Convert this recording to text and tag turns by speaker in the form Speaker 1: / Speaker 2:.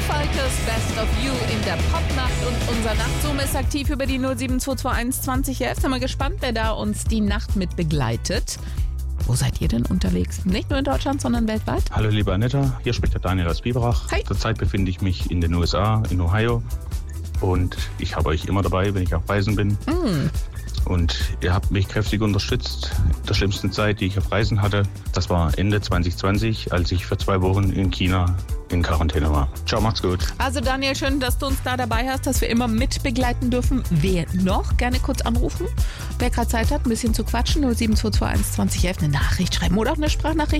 Speaker 1: Falkes Best of You in der Popnacht und unser Nachtzoom ist aktiv über die 07221 2011. Sind wir gespannt, wer da uns die Nacht mit begleitet. Wo seid ihr denn unterwegs? Nicht nur in Deutschland, sondern weltweit?
Speaker 2: Hallo liebe Annetta, hier spricht der Daniel aus Biberach.
Speaker 1: Hi.
Speaker 2: Zurzeit befinde ich mich in den USA, in Ohio. Und ich habe euch immer dabei, wenn ich auf Reisen bin. Und ihr habt mich kräftig unterstützt in der schlimmsten Zeit, die ich auf Reisen hatte. Das war Ende 2020, als ich für 2 Wochen in China in Quarantäne war. Ciao, macht's gut.
Speaker 1: Also Daniel, schön, dass du uns da dabei hast, dass wir immer mit begleiten dürfen. Wer noch? Gerne kurz anrufen. Wer gerade Zeit hat, ein bisschen zu quatschen. 07221 2011 eine Nachricht schreiben oder auch eine Sprachnachricht.